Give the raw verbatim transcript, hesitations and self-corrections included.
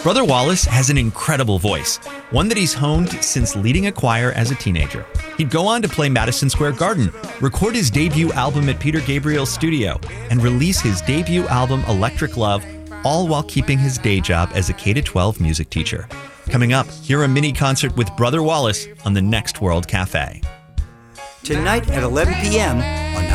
Brother Wallace has an incredible voice, one that he's honed since leading a choir as a teenager. He'd go on to play Madison Square Garden, record his debut album at Peter Gabriel's studio, and release his debut album Electric Love, all while keeping his day job as a K through twelve music teacher. Coming up, hear a mini concert with Brother Wallace on the next World Cafe. Tonight at eleven p.m. on